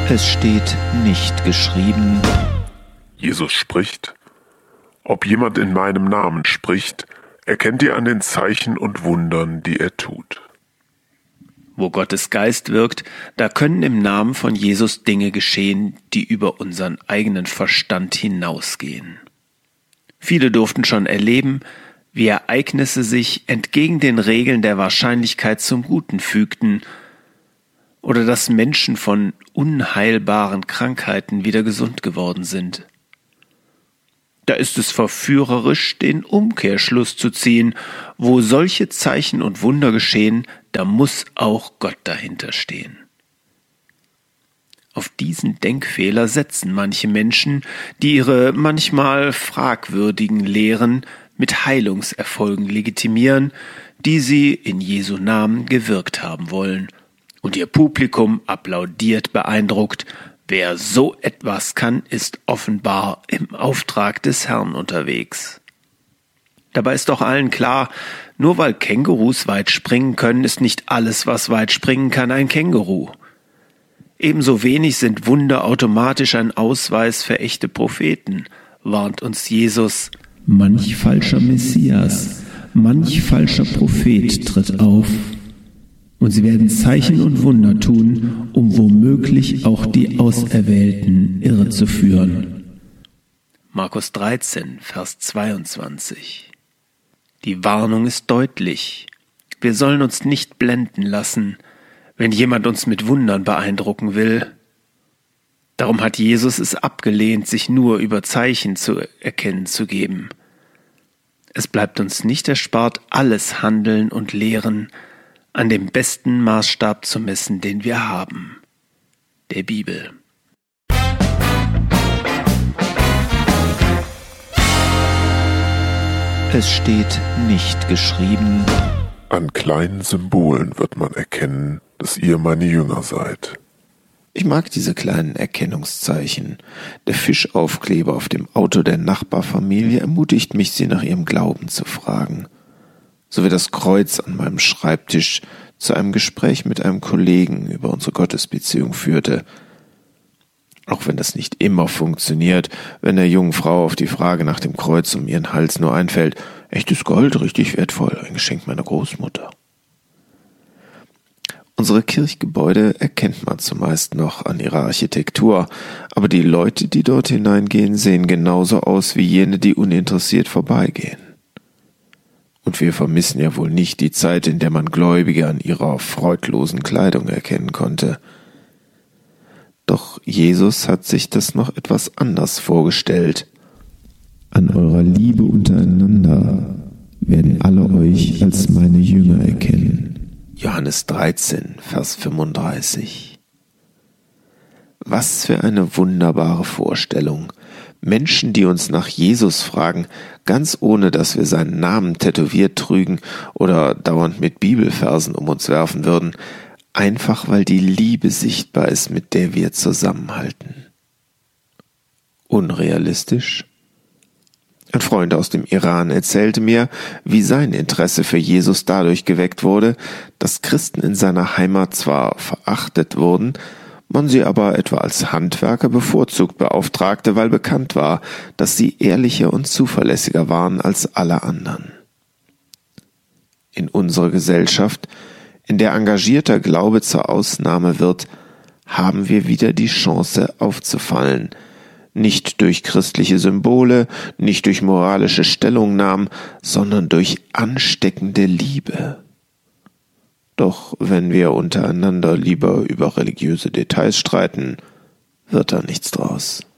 Es steht nicht geschrieben. Jesus spricht: Ob jemand in meinem Namen spricht, erkennt ihr an den Zeichen und Wundern, die er tut. Wo Gottes Geist wirkt, da können im Namen von Jesus Dinge geschehen, die über unseren eigenen Verstand hinausgehen. Viele durften schon erleben, wie Ereignisse sich entgegen den Regeln der Wahrscheinlichkeit zum Guten fügten oder dass Menschen von unheilbaren Krankheiten wieder gesund geworden sind. Da ist es verführerisch, den Umkehrschluss zu ziehen. Wo solche Zeichen und Wunder geschehen, da muss auch Gott dahinter stehen. Auf diesen Denkfehler setzen manche Menschen, die ihre manchmal fragwürdigen Lehren mit Heilungserfolgen legitimieren, die sie in Jesu Namen gewirkt haben wollen. Und ihr Publikum applaudiert beeindruckt. Wer so etwas kann, ist offenbar im Auftrag des Herrn unterwegs. Dabei ist doch allen klar, nur weil Kängurus weit springen können, ist nicht alles, was weit springen kann, ein Känguru. Ebenso wenig sind Wunder automatisch ein Ausweis für echte Propheten, warnt uns Jesus. Manch falscher Messias, manch falscher Prophet tritt auf. Und sie werden Zeichen und Wunder tun, um womöglich auch die Auserwählten irrezuführen. Markus 13, Vers 22. Die Warnung ist deutlich. Wir sollen uns nicht blenden lassen, wenn jemand uns mit Wundern beeindrucken will. Darum hat Jesus es abgelehnt, sich nur über Zeichen zu erkennen zu geben. Es bleibt uns nicht erspart, alles Handeln und Lehren an dem besten Maßstab zu messen, den wir haben, der Bibel. Es steht nicht geschrieben. An kleinen Symbolen wird man erkennen, dass ihr meine Jünger seid. Ich mag diese kleinen Erkennungszeichen. Der Fischaufkleber auf dem Auto der Nachbarfamilie ermutigt mich, sie nach ihrem Glauben zu fragen. So wie das Kreuz an meinem Schreibtisch zu einem Gespräch mit einem Kollegen über unsere Gottesbeziehung führte. Auch wenn das nicht immer funktioniert, wenn der jungen Frau auf die Frage nach dem Kreuz um ihren Hals nur einfällt: Echtes Gold, richtig wertvoll, ein Geschenk meiner Großmutter. Unsere Kirchgebäude erkennt man zumeist noch an ihrer Architektur, aber die Leute, die dort hineingehen, sehen genauso aus wie jene, die uninteressiert vorbeigehen. Und wir vermissen ja wohl nicht die Zeit, in der man Gläubige an ihrer freudlosen Kleidung erkennen konnte. Doch Jesus hat sich das noch etwas anders vorgestellt. An eurer Liebe untereinander werden alle euch als meine Jünger erkennen. Johannes 13, Vers 35. Was für eine wunderbare Vorstellung. Menschen, die uns nach Jesus fragen, ganz ohne, dass wir seinen Namen tätowiert trügen oder dauernd mit Bibelversen um uns werfen würden, einfach weil die Liebe sichtbar ist, mit der wir zusammenhalten. Unrealistisch? Ein Freund aus dem Iran erzählte mir, wie sein Interesse für Jesus dadurch geweckt wurde, dass Christen in seiner Heimat zwar verachtet wurden, man sie aber etwa als Handwerker bevorzugt beauftragte, weil bekannt war, dass sie ehrlicher und zuverlässiger waren als alle anderen. In unserer Gesellschaft, in der engagierter Glaube zur Ausnahme wird, haben wir wieder die Chance aufzufallen, nicht durch christliche Symbole, nicht durch moralische Stellungnahmen, sondern durch ansteckende Liebe. Doch wenn wir untereinander lieber über religiöse Details streiten, wird da nichts draus.